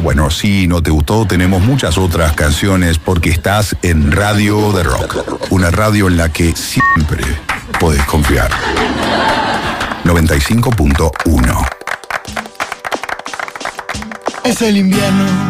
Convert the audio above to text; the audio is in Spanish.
bueno, si no te gustó, tenemos muchas otras canciones porque estás en Radio de Rock. Una radio en la que siempre podés confiar. 95.1. Es el invierno.